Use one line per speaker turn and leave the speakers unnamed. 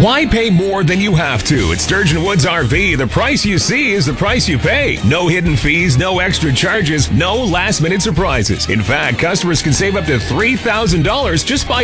Why pay more than you have to? At Sturgeon Woods RV, the price you see is the price you pay. No hidden fees, no extra charges, no last-minute surprises. In fact, customers can save up to $3,000 just by